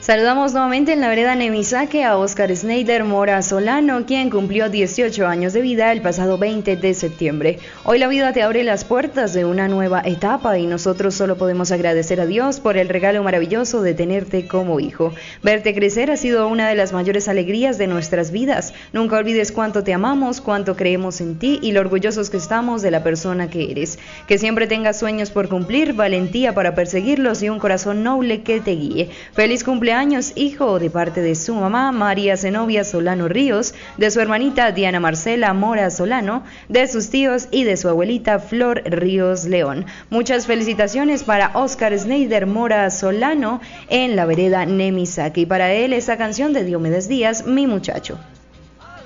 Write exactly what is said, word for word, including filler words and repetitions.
Saludamos nuevamente en la vereda Nemisaque a Oscar Snyder Mora Solano, quien cumplió dieciocho años de vida el pasado veinte de septiembre. Hoy la vida te abre las puertas de una nueva etapa y nosotros solo podemos agradecer a Dios por el regalo maravilloso de tenerte como hijo. Verte crecer ha sido una de las mayores alegrías de nuestras vidas. Nunca olvides cuánto te amamos, cuánto creemos en ti y lo orgullosos que estamos de la persona que eres. Que siempre tengas sueños por cumplir, valentía para perseguirlos y un corazón noble que te guíe. Feliz cumpleaños años, hijo, de parte de su mamá María Zenobia Solano Ríos, de su hermanita Diana Marcela Mora Solano, de sus tíos y de su abuelita Flor Ríos León. Muchas felicitaciones para Oscar Snyder Mora Solano en la vereda Nemisaque, y para él esa canción de Diomedes Díaz, Mi Muchacho.